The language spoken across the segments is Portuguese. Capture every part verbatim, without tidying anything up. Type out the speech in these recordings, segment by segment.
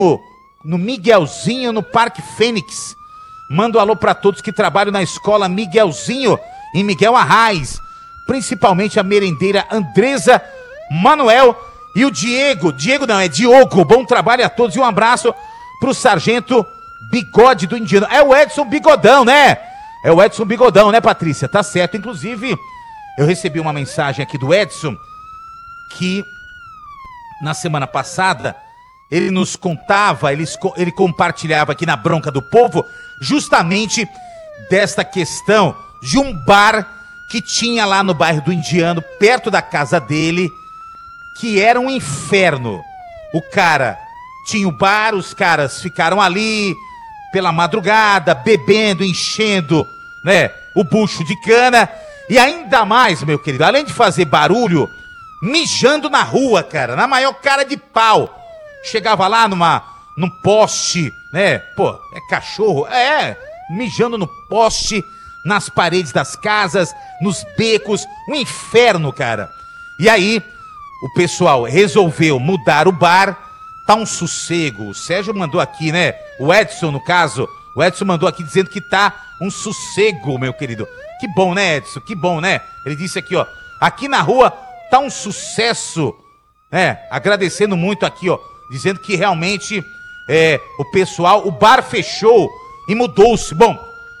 no Miguelzinho, no Parque Fênix. Mando um alô para todos que trabalham na escola Miguelzinho, em Miguel Arraes. Principalmente a merendeira Andresa, Manuel e o Diego. Diego não, é Diogo. Bom trabalho a todos e um abraço pro sargento Bigode do Indiano. É o Edson Bigodão, né? É o Edson Bigodão, né, Patrícia? Tá certo. Inclusive, eu recebi uma mensagem aqui do Edson que na semana passada ele nos contava, ele, ele compartilhava aqui na Bronca do Povo justamente desta questão de um bar que tinha lá no bairro do Indiano, perto da casa dele, que era um inferno. O cara tinha o bar, os caras ficaram ali pela madrugada, bebendo, enchendo, né, o bucho de cana, e ainda mais, meu querido, além de fazer barulho, mijando na rua, cara, na maior cara de pau. Chegava lá numa, num poste, né, pô, é cachorro, é, mijando no poste, nas paredes das casas, nos becos, um inferno, cara. E aí, o pessoal resolveu mudar o bar, tá um sossego. O Sérgio mandou aqui, né, o Edson, no caso, o Edson mandou aqui dizendo que tá um sossego, meu querido. Que bom, né, Edson, que bom, né? Ele disse aqui, ó, aqui na rua tá um sucesso, né, agradecendo muito aqui, ó, dizendo que realmente é, o pessoal, o bar fechou e mudou-se. Bom,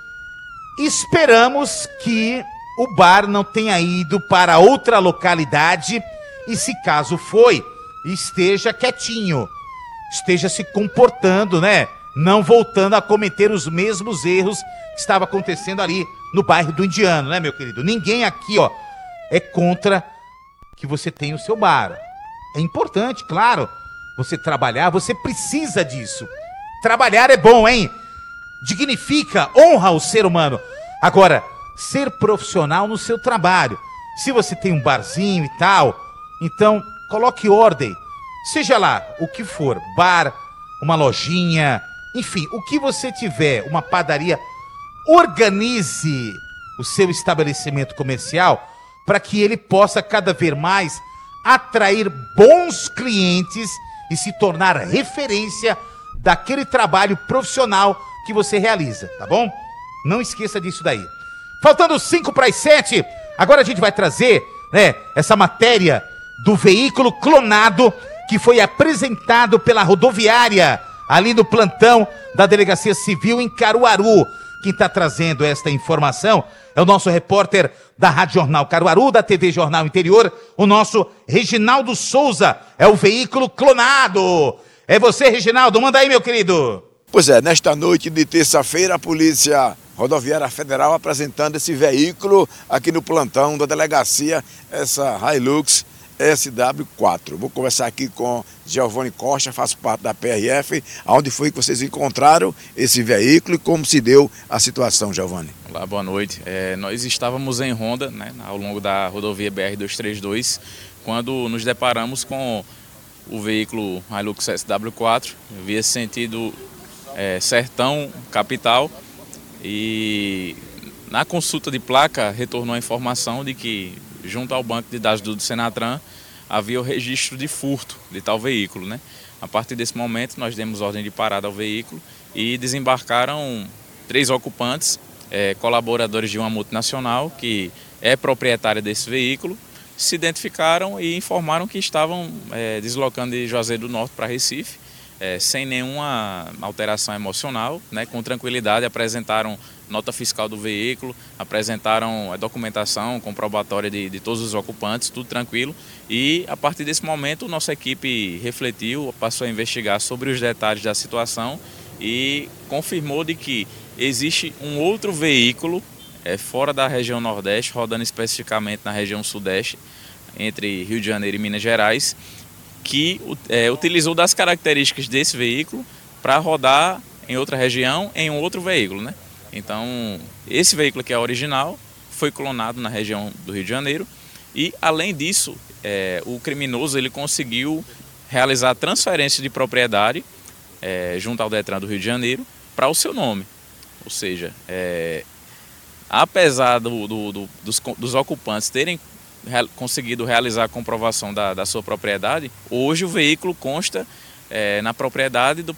esperamos que o bar não tenha ido para outra localidade e, se caso foi, esteja quietinho, esteja se comportando, né? Não voltando a cometer os mesmos erros que estava acontecendo ali no bairro do Indiano, né, meu querido? Ninguém aqui, ó, é contra que você tenha o seu bar. É importante, claro, você trabalhar, você precisa disso. Trabalhar é bom, hein? Dignifica, honra o ser humano. Agora, ser profissional no seu trabalho. Se você tem um barzinho e tal, então coloque ordem. Seja lá o que for, bar, uma lojinha, enfim, o que você tiver, uma padaria, organize o seu estabelecimento comercial para que ele possa cada vez mais atrair bons clientes e se tornar referência daquele trabalho profissional que você realiza, tá bom? Não esqueça disso daí. Faltando cinco para as sete, agora a gente vai trazer, né, essa matéria do veículo clonado que foi apresentado pela rodoviária ali no plantão da Delegacia Civil em Caruaru. Quem está trazendo esta informação é o nosso repórter da Rádio Jornal Caruaru, da T V Jornal Interior, o nosso Reginaldo Souza. É o veículo clonado. É você, Reginaldo, manda aí, meu querido. Pois é, nesta noite de terça-feira, a Polícia Rodoviária Federal apresentando esse veículo aqui no plantão da delegacia, essa Hilux S W quatro. Vou conversar aqui com Giovanni Costa, faço parte da P R F. Onde foi que vocês encontraram esse veículo e como se deu a situação, Giovanni? Olá, boa noite. É, nós estávamos em ronda, né, ao longo da rodovia B R duzentos e trinta e dois, quando nos deparamos com o veículo Hilux S W quatro, via sentido é, Sertão, capital, e na consulta de placa retornou a informação de que junto ao banco de dados do Senatran havia o registro de furto de tal veículo, né? A partir desse momento nós demos ordem de parada ao veículo e desembarcaram três ocupantes, é, colaboradores de uma multinacional que é proprietária desse veículo, se identificaram e informaram que estavam é, deslocando de Juazeiro do Norte para Recife, é, sem nenhuma alteração emocional, né, com tranquilidade, apresentaram nota fiscal do veículo, apresentaram a documentação comprobatória de, de todos os ocupantes, tudo tranquilo. E a partir desse momento, nossa equipe refletiu, passou a investigar sobre os detalhes da situação e confirmou de que existe um outro veículo é, fora da região Nordeste, rodando especificamente na região Sudeste, entre Rio de Janeiro e Minas Gerais, que é, utilizou das características desse veículo para rodar em outra região, em um outro veículo, né? Então, esse veículo que é original foi clonado na região do Rio de Janeiro e, além disso, é, o criminoso ele conseguiu realizar transferência de propriedade é, junto ao Detran do Rio de Janeiro para o seu nome. Ou seja, é, apesar do, do, do, dos, dos ocupantes terem conseguido realizar a comprovação da, da sua propriedade, hoje o veículo consta é, na propriedade do,